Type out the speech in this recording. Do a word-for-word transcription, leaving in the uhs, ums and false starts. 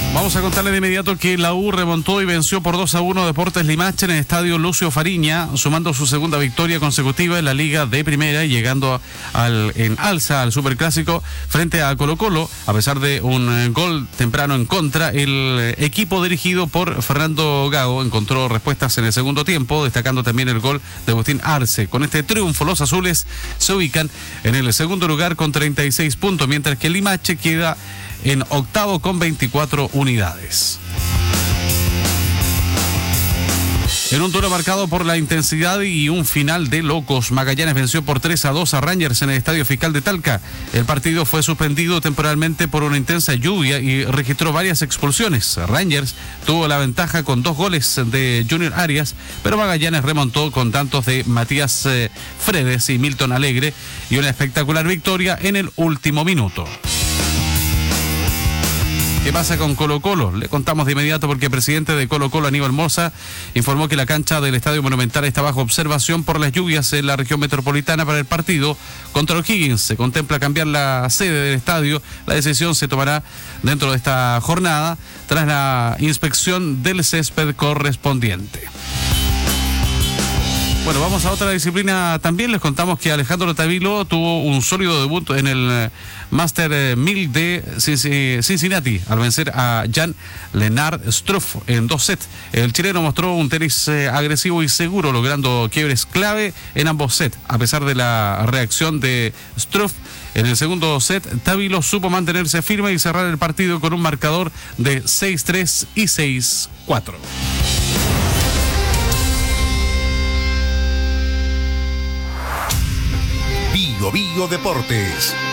Vamos a contarle de inmediato que la U remontó y venció por dos a uno Deportes Limache en el estadio Lucio Fariña, sumando su segunda victoria consecutiva en la Liga de Primera y llegando al, en alza al Superclásico frente a Colo-Colo. A pesar de un gol temprano en contra, el equipo dirigido por Fernando Gago encontró respuestas en el segundo tiempo, destacando también el gol de Agustín Arce. Con este triunfo, los azules se ubican en el segundo lugar con treinta y seis puntos, mientras que el Limache queda en octavo con veinticuatro unidades. En un duelo marcado por la intensidad y un final de locos, Magallanes venció por tres a dos a Rangers en el Estadio Fiscal de Talca. El partido fue suspendido temporalmente por una intensa lluvia y registró varias expulsiones. Rangers tuvo la ventaja con dos goles de Junior Arias, pero Magallanes remontó con tantos de Matías eh, Fredes y Milton Alegre y una espectacular victoria en el último minuto. ¿Qué pasa con Colo-Colo? Le contamos de inmediato porque el presidente de Colo-Colo, Aníbal Mosa, informó que la cancha del Estadio Monumental está bajo observación por las lluvias en la región metropolitana para el partido contra O'Higgins. Se contempla cambiar la sede del estadio. La decisión se tomará dentro de esta jornada tras la inspección del césped correspondiente. Bueno, vamos a otra disciplina también. Les contamos que Alejandro Tavilo tuvo un sólido debut en el Master mil de Cincinnati al vencer a Jan Lennard Struff en dos sets. El chileno mostró un tenis agresivo y seguro, logrando quiebres clave en ambos sets. A pesar de la reacción de Struff en el segundo set, Tavilo supo mantenerse firme y cerrar el partido con un marcador de seis tres y seis cuatro. Bio Bio Deportes.